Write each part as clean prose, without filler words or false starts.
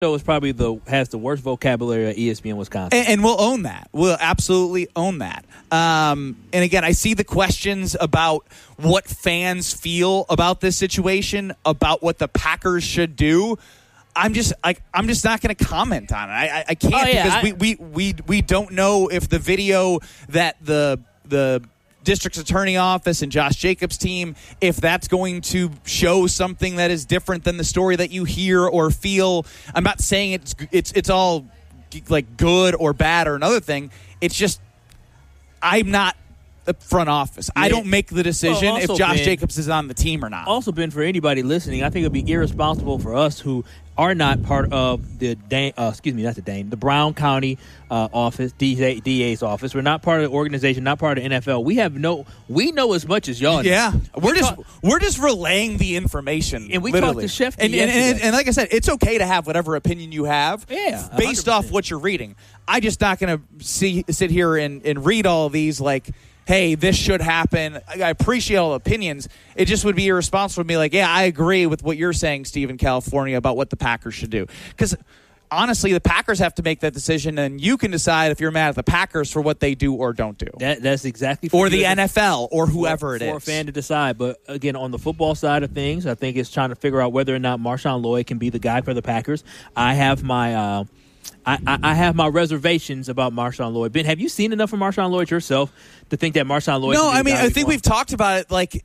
is probably has the worst vocabulary at ESPN Wisconsin. And we'll own that. We'll absolutely own that. And again, I see the questions about what fans feel about this situation, about what the Packers should do. I'm just not going to comment on it. I can't because we don't know if the video that the district attorney office and Josh Jacobs' team, if that's going to show something that is different than the story that you hear or feel. I'm not saying it's all like good or bad or another thing. It's just I'm not the front office. Yeah. I don't make the decision if Josh Jacobs is on the team or not. Also, Ben, for anybody listening, I think it would be irresponsible for us who are not part of the the Brown County office, DA's office. We're not part of the organization, not part of the NFL. We know as much as y'all. Yeah, we're just relaying the information, and we literally. talked to Shefty and like I said, it's okay to have whatever opinion you have, based 100%. off what you're reading. I'm just not going to sit here and read all of these like, hey, this should happen. I appreciate all the opinions. It just would be irresponsible to be like, yeah, I agree with what you're saying, Steve, in California, about what the Packers should do. Because, honestly, the Packers have to make that decision, and you can decide if you're mad at the Packers for what they do or don't do. That's exactly or the NFL or whoever it is. For a fan to decide. But, again, on the football side of things, I think it's trying to figure out whether or not Marshawn Lloyd can be the guy for the Packers. I have my I have my reservations about Marshawn Lloyd. Ben, have you seen enough of Marshawn Lloyd yourself to think that Marshawn Lloyd? No, I mean, I think we've talked about it. Like,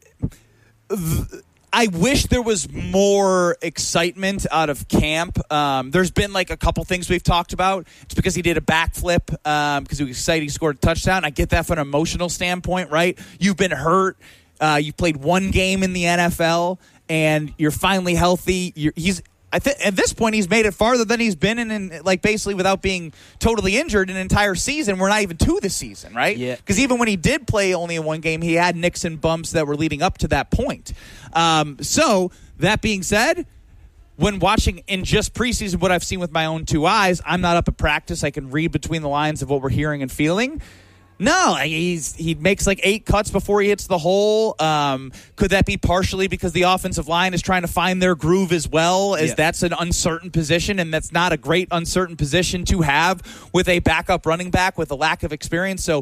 I wish there was more excitement out of camp. There's been like a couple things we've talked about. It's because he did a backflip because he was excited he scored a touchdown. I get that from an emotional standpoint, right? You've been hurt. You've played one game in the NFL, and you're finally healthy. At this point, he's made it farther than he's been in like basically without being totally injured an entire season. We're not even to the season, right? Yeah. Because even when he did play only in one game, he had nicks and bumps that were leading up to that point. So that being said, when watching in just preseason what I've seen with my own two eyes, I'm not up at practice. I can read between the lines of what we're hearing and feeling. No, he makes like 8 cuts before he hits the hole. Could that be partially because the offensive line is trying to find their groove as well, as that's an uncertain position, and that's not a great uncertain position to have with a backup running back with a lack of experience. So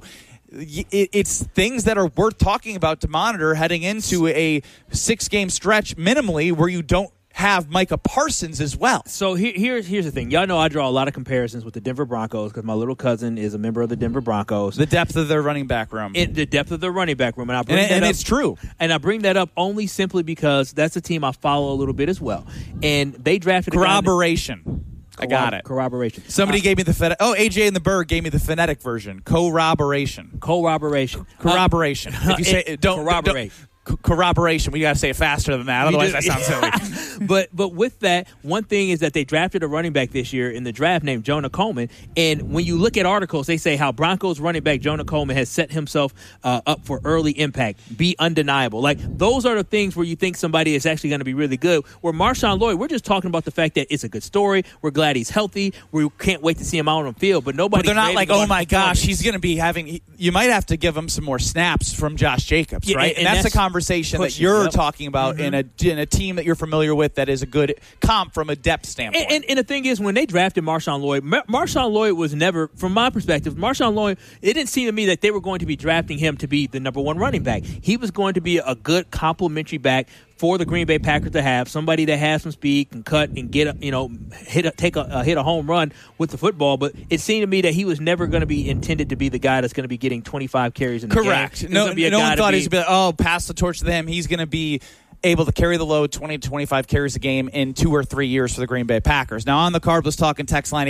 it's things that are worth talking about to monitor heading into a 6-game stretch minimally where you don't have Micah Parsons as well. So here's the thing. Y'all know I draw a lot of comparisons with the Denver Broncos because my little cousin is a member of the Denver Broncos. The depth of their running back room. The depth of their running back room. And it's true. And I bring that up only simply because that's a team I follow a little bit as well. And they drafted corroboration. I got it. Corroboration. Somebody gave me the AJ and the Berg gave me the phonetic version. Corroboration. Corroboration. If you say don't corroborate. Corroboration. We got to say it faster than that. Otherwise, that sounds silly. But with that, one thing is that they drafted a running back this year in the draft named Jonah Coleman. And when you look at articles, they say how Broncos running back Jonah Coleman has set himself up for early impact, be undeniable. Like, those are the things where you think somebody is actually going to be really good. Where Marshawn Lloyd, we're just talking about the fact that it's a good story. We're glad he's healthy. We can't wait to see him out on the field. But they're not like, oh my gosh, he's going to be having. You might have to give him some more snaps from Josh Jacobs, right? And that's the conversation that you're talking about in a team that you're familiar with that is a good comp from a depth standpoint. And the thing is, when they drafted Marshawn Lloyd was never, from my perspective, Marshawn Lloyd, it didn't seem to me that they were going to be drafting him to be the number one running back. He was going to be a good complementary back for the Green Bay Packers to have, somebody that has some speed, can cut and get hit a home run with the football. But it seemed to me that he was never going to be intended to be the guy that's going to be getting 25 carries in the game. Correct. No one thought he was going to pass the torch to them. He's going to be able to carry the load, 20 to 25 carries a game in 2 or 3 years for the Green Bay Packers. Now on the card, let's talk in text line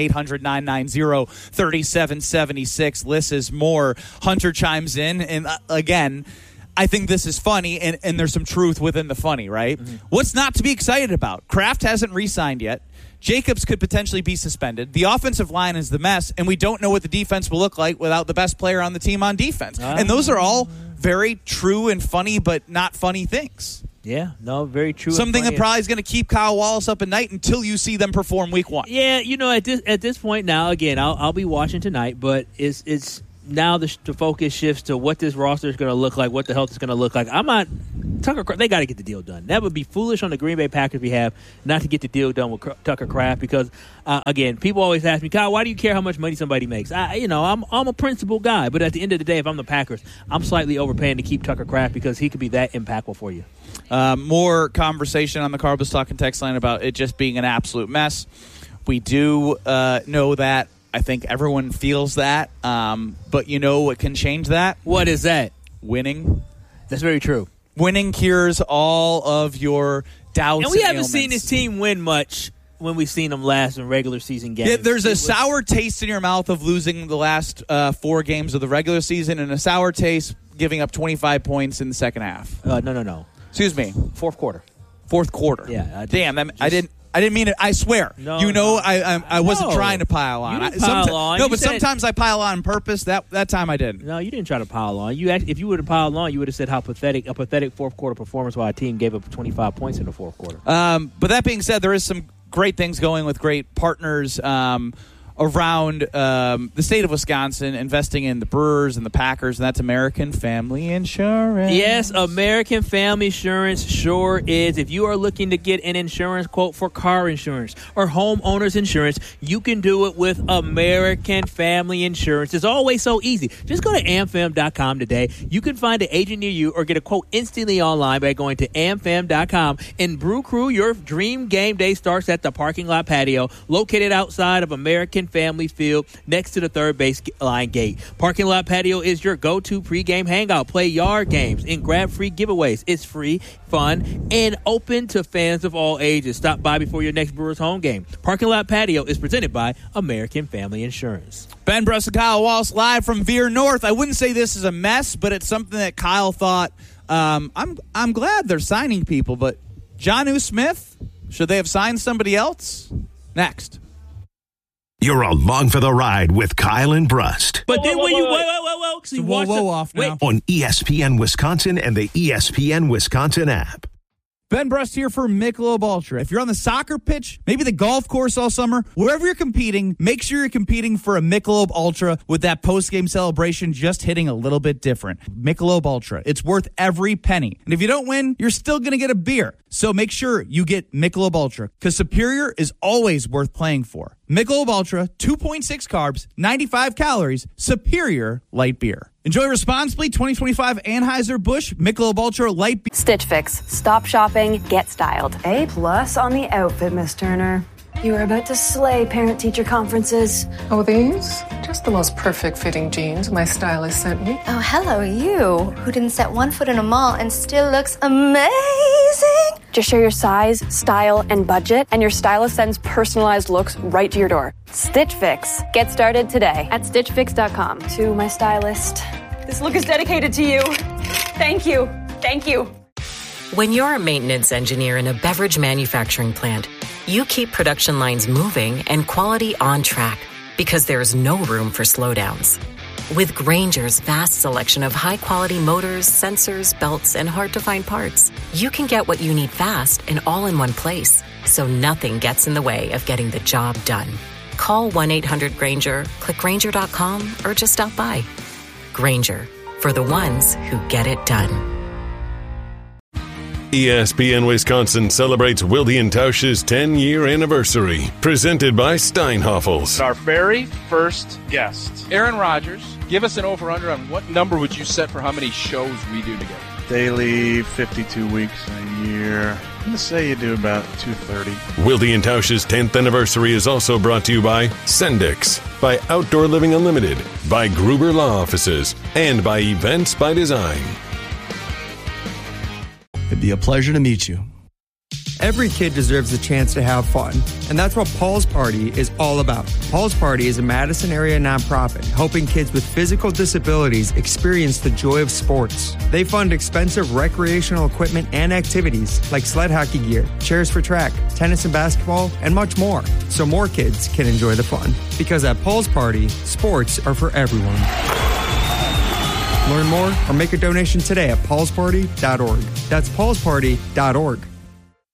800-990-3776. Liz is more. Hunter chimes in, and again, I think this is funny, and there's some truth within the funny, right? Mm-hmm. What's not to be excited about? Kraft hasn't re-signed yet. Jacobs could potentially be suspended. The offensive line is the mess, and we don't know what the defense will look like without the best player on the team on defense. And those are all very true and funny, but not funny things. Yeah, no, very true. Something that probably is going to keep Kyle Wallace up at night until you see them perform week 1. Yeah, at this point now, again, I'll be watching tonight, but it's now the focus shifts to what this roster is going to look like, what the health is going to look like. I'm not Tucker Kraft, they got to get the deal done. That would be foolish on the Green Bay Packers behalf not to get the deal done with Tucker Kraft because, again, people always ask me, Kyle, why do you care how much money somebody makes? I'm a principled guy, but at the end of the day, if I'm the Packers, I'm slightly overpaying to keep Tucker Kraft because he could be that impactful for you. More conversation on the Carbos Talking text line about it just being an absolute mess. We do know that. I think everyone feels that. But you know what can change that? What is that? Winning. That's very true. Winning cures all of your doubts. And we haven't ailments. seen this team win much when we've seen them last in regular season games. Yeah, there's a sour taste in your mouth of losing the last 4 games of the regular season and a sour taste giving up 25 points in the second half. No. Excuse me. Fourth quarter. Yeah. I didn't mean it. I swear. No, I wasn't trying to pile on. You didn't pile on. No, but sometimes I pile on purpose. That time I didn't. No, you didn't try to pile on. If you would have piled on, you would have said how pathetic fourth quarter performance while a team gave up 25 points in the fourth quarter. But that being said, there is some great things going with great partners around the state of Wisconsin, investing in the Brewers and the Packers, and that's American Family Insurance. Yes, American Family Insurance sure is. If you are looking to get an insurance quote for car insurance or homeowners insurance, you can do it with American Family Insurance. It's always so easy. Just go to amfam.com today. You can find an agent near you or get a quote instantly online by going to amfam.com. And Brew Crew, your dream game day starts at the parking lot patio located outside of American Family Field next to the third base line gate. Parking lot patio is your go-to pregame hangout. Play yard games and grab free giveaways. It's free, fun, and open to fans of all ages. Stop by before your next Brewers home game. Parking lot patio is presented by American Family Insurance. Ben Bruss and Kyle Wallace live from Veer North. I wouldn't say this is a mess, but it's something that Kyle thought. I'm glad they're signing people, but Jonnu Smith, should they have signed somebody else? Next. You're along for the ride with Kyle and Brust. But then when you whoa off now. On ESPN Wisconsin and the ESPN Wisconsin app. Ben Brust here for Michelob Ultra. If you're on the soccer pitch, maybe the golf course all summer, wherever you're competing, make sure you're competing for a Michelob Ultra with that post-game celebration just hitting a little bit different. Michelob Ultra. It's worth every penny. And if you don't win, you're still going to get a beer. So make sure you get Michelob Ultra because Superior is always worth playing for. Michelob Ultra, 2.6 carbs, 95 calories, Superior light beer. Enjoy responsibly. 2025 Anheuser-Busch Michelob Ultra Light Beer. Stitch Fix. Stop shopping, get styled. A+ on the outfit, Miss Turner. You are about to slay parent-teacher conferences. Oh, these? Just the most perfect fitting jeans my stylist sent me. Oh, hello, you, who didn't set one foot in a mall and still looks amazing. Just share your size, style, and budget, and your stylist sends personalized looks right to your door. Stitch Fix. Get started today at StitchFix.com. To my stylist, this look is dedicated to you. Thank you. Thank you. When you're a maintenance engineer in a beverage manufacturing plant, you keep production lines moving and quality on track because there's no room for slowdowns. With Grainger's vast selection of high-quality motors, sensors, belts, and hard-to-find parts, you can get what you need fast and all in one place, so nothing gets in the way of getting the job done. Call 1-800-GRAINGER, click Grainger.com, or just stop by. Grainger, for the ones who get it done. ESPN Wisconsin celebrates Wilde & Tausch's 10-year anniversary, presented by Steinhoffels. Our very first guest, Aaron Rodgers. Give us an over-under on what number would you set for how many shows we do together? Daily, 52 weeks a year. I'm going to say you do about 230. Wilde & Tausch's 10th anniversary is also brought to you by Sendix, by Outdoor Living Unlimited, by Gruber Law Offices, and by Events by Design. It'd be a pleasure to meet you. Every kid deserves a chance to have fun, and that's what Paul's Party is all about. Paul's Party is a Madison area nonprofit helping kids with physical disabilities experience the joy of sports. They fund expensive recreational equipment and activities like sled hockey gear, chairs for track, tennis and basketball, and much more, so more kids can enjoy the fun. Because at Paul's Party, sports are for everyone. Learn more or make a donation today at paulsparty.org. That's paulsparty.org.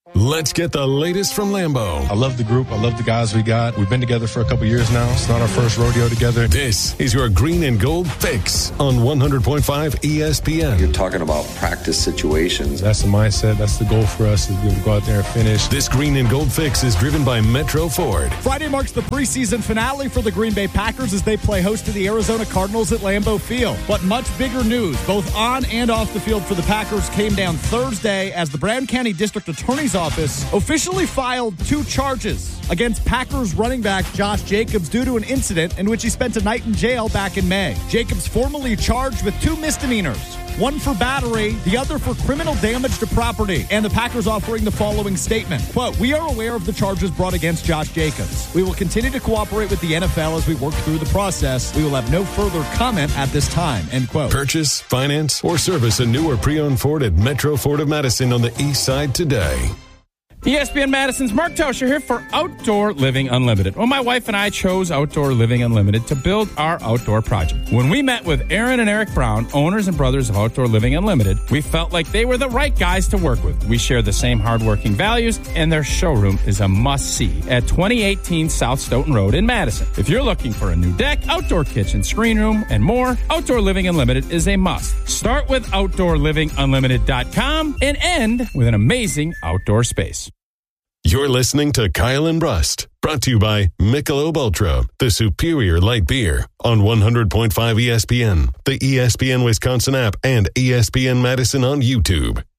Let's get the latest from Lambeau. I love the group. I love the guys we got. We've been together for a couple years now. It's not our first rodeo together. This is your Green and Gold Fix on 100.5 ESPN. You're talking about practice situations. That's the mindset. That's the goal for us, to be able to go out there and finish. This Green and Gold Fix is driven by Metro Ford. Friday marks the preseason finale for the Green Bay Packers as they play host to the Arizona Cardinals at Lambeau Field. But much bigger news, both on and off the field for the Packers, came down Thursday as the Brown County District Attorney's Office officially filed 2 charges against Packers running back Josh Jacobs due to an incident in which he spent a night in jail back in May. Jacobs formally charged with 2 misdemeanors, one for battery, the other for criminal damage to property. And the Packers offering the following statement, quote, "We are aware of the charges brought against Josh Jacobs. We will continue to cooperate with the NFL as we work through the process. We will have no further comment at this time," end quote. Purchase, finance, or service a new or pre-owned Ford at Metro Ford of Madison on the east side today. ESPN Madison's Mark Tauscher here for Outdoor Living Unlimited. Well, my wife and I chose Outdoor Living Unlimited to build our outdoor project. When we met with Aaron and Eric Brown, owners and brothers of Outdoor Living Unlimited, we felt like they were the right guys to work with. We share the same hardworking values, and their showroom is a must-see at 2018 South Stoughton Road in Madison. If you're looking for a new deck, outdoor kitchen, screen room, and more, Outdoor Living Unlimited is a must. Start with OutdoorLivingUnlimited.com and end with an amazing outdoor space. You're listening to Kyle and Brust, brought to you by Michelob Ultra, the superior light beer, on 100.5 ESPN, the ESPN Wisconsin app, and ESPN Madison on YouTube.